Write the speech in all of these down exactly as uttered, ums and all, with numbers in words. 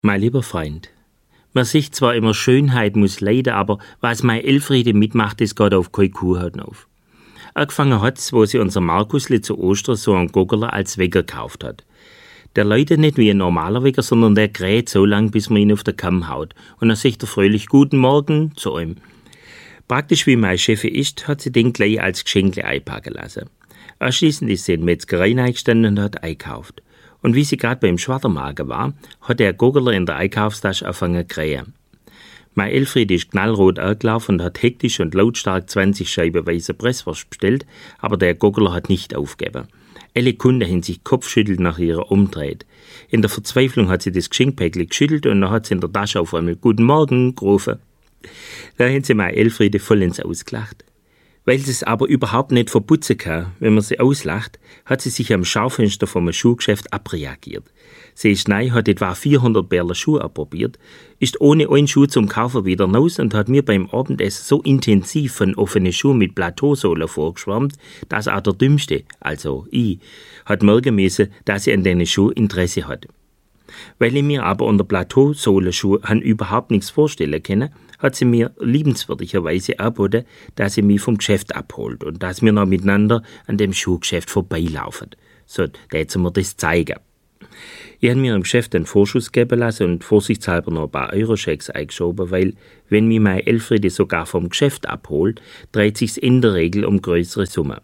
Mein lieber Freund, man sieht zwar immer, Schönheit muss leiden, aber was mein Elfriede mitmacht, das geht auf keine Kuhhaut auf. Angefangen hat's, wo sie unser Markusli zu Ostern so einen Goggerler als Wecker gekauft hat. Der läutet nicht wie ein normaler Wecker, sondern der kräht so lang, bis man ihn auf den Kamm haut. Und dann sagt er fröhlich Guten Morgen zu ihm. Praktisch wie mein Chef ist, hat sie den gleich als Geschenkle einpacken lassen. Anschließend ist sie in die Metzgerei eingestanden und hat eingekauft. Und wie sie gerade beim Schwadermagen war, hat der Goggerler in der Einkaufstasche angefangen zu krähen. Mein Elfriede ist knallrot angelaufen und hat hektisch und lautstark zwanzig Scheiben weiße Presswurst bestellt, aber der Goggerler hat nicht aufgegeben. Alle Kunden haben sich kopfschüttelt nach ihrer umdreht. In der Verzweiflung hat sie das Geschenkpäckchen geschüttelt und dann hat sie in der Tasche auf einmal Guten Morgen gerufen. Da haben sie mein Elfriede voll ins Ausgelacht. Weil sie es aber überhaupt nicht verputzen kann, wenn man sie auslacht, hat sie sich am Schaufenster vom Schuhgeschäft abreagiert. Sie ist neu, hat etwa vierhundert Bärler Schuhe abprobiert, ist ohne einen Schuh zum Kaufen wieder raus und hat mir beim Abendessen so intensiv von offenen Schuhen mit Plateausohle vorgeschwärmt, dass auch der Dümmste, also ich, hat merken müssen, dass sie an diesen Schuhen Interesse hat. Weil ich mir aber unter Plateausohlenschuhen überhaupt nichts vorstellen kann, hat sie mir liebenswürdigerweise angeboten, dass sie mich vom Geschäft abholt und dass wir noch miteinander an dem Schuhgeschäft vorbeilaufen. So, da hätte sie mir das zeigen. Ich habe mir im Geschäft einen Vorschuss geben lassen und vorsichtshalber noch ein paar Euroschecks eingeschoben, weil, wenn mich mein Elfriede sogar vom Geschäft abholt, dreht sich's in der Regel um größere Summen.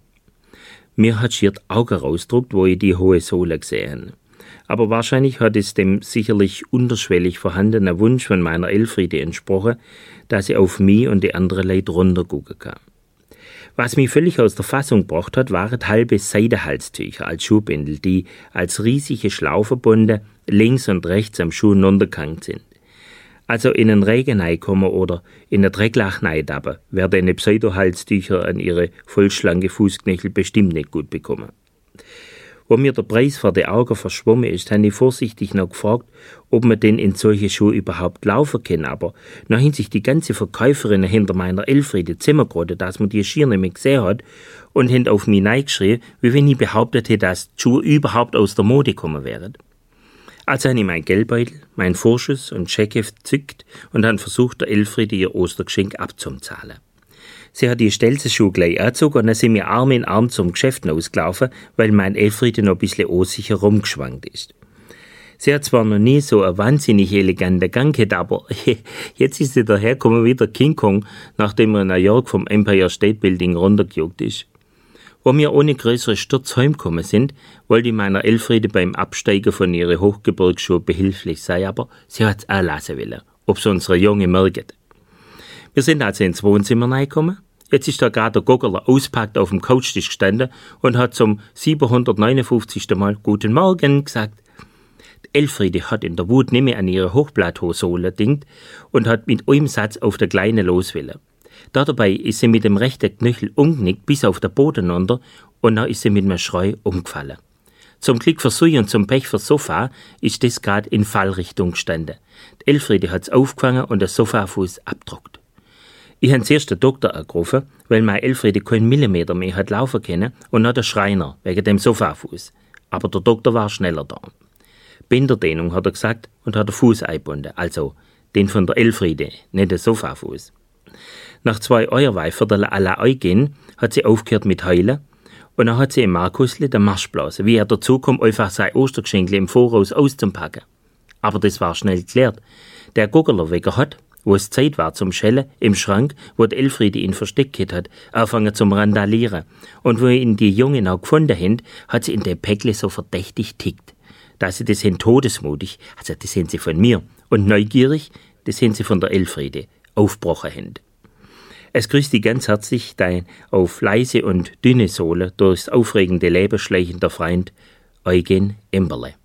Mir hat schier die Augen rausgedruckt, wo ich die hohe Sohle gesehen habe. Aber wahrscheinlich hat es dem sicherlich unterschwellig vorhandenen Wunsch von meiner Elfriede entsprochen, dass sie auf mich und die anderen Leute runtergucken kann. Was mich völlig aus der Fassung gebracht hat, waren halbe Seidenhalstücher als Schuhbändel, die als riesige Schlauferbunde links und rechts am Schuh runtergehangen sind. Also in einen Regen reinkommen oder in ein Drecklach reintappen, werden eine Pseudohalstücher an ihre vollschlanke Fußknöchel bestimmt nicht gut bekommen. Wo mir der Preis vor die Augen verschwommen ist, habe ich vorsichtig noch gefragt, ob man denn in solche Schuhe überhaupt laufen kann, aber nachdem haben sich die ganze Verkäuferin hinter meiner Elfriede zusammengerottet, dass man die Schier nicht mehr gesehen hat und haben auf mich reingeschrien, wie wenn ich behauptet hätte, dass die Schuhe überhaupt aus der Mode gekommen wären. Also habe ich mein Geldbeutel, mein Vorschuss und Scheckheft gezückt und habe versucht, der Elfriede ihr Ostergeschenk abzuzahlen. Sie hat die Stelzenschuhe gleich angezogen und dann sind wir Arm in Arm zum Geschäft ausgelaufen, weil mein Elfriede noch ein bisschen unsicher rumgeschwankt ist. Sie hat zwar noch nie so einen wahnsinnig eleganten Gang gehabt, aber jetzt ist sie dahergekommen wie der King Kong, nachdem er in New York vom Empire State Building runtergejuckt ist. Wo wir ohne größere Sturz heimgekommen sind, wollte ich meiner Elfriede beim Absteigen von ihren Hochgebirgsschuhen behilflich sein, aber sie hat's auch lassen wollen, ob sie unsere Junge merkt. Wir sind also ins Wohnzimmer reingekommen. Jetzt ist da gerade der Goggerler auspackt auf dem Couchtisch gestanden und hat zum siebenhundertneunundfünfzigsten Mal Guten Morgen gesagt. Die Elfriede hat in der Wut nicht mehr an ihre Hochplateausohle dingt und hat mit einem Satz auf der Kleine loswillen. Dabei ist sie mit dem rechten Knöchel umgenickt bis auf den Boden runter und dann ist sie mit einem Schrei umgefallen. Zum Glück für sie und zum Pech für Sofa ist das gerade in Fallrichtung gestanden. Die Elfriede hat's aufgefangen und der Sofafuß abgedruckt. Ich habe zuerst den Doktor angerufen, weil meine Elfriede keinen Millimeter mehr hat laufen können und noch der Schreiner wegen dem Sofafuß. Aber der Doktor war schneller da. Bänderdehnung hat er gesagt und hat den Fuß eingebunden, also den von der Elfriede, nicht den Sofafuß. Nach zwei Euerweihviertel à la Eugen hat sie aufgehört mit Heulen und dann hat sie im Markusli den Marsch blasen, wie er dazu kommt, einfach sein Ostergeschenkle im Voraus auszupacken. Aber das war schnell geklärt. Der Goggerlerwecker hat, wo es Zeit war zum Schellen, im Schrank, wo die Elfriede ihn versteckt hat, angefangen zum Randalieren. Und wo ihn die Jungen auch gefunden haben, hat sie in dem Päckle so verdächtig tickt. Dass sie das sind todesmutig, also das sind sie von mir, und neugierig, das sind sie von der Elfriede, aufgebrochen haben. Es grüßt dich ganz herzlich dein auf leise und dünne Sohle durchs aufregende Leben schleichender Freund Eugen Imberle.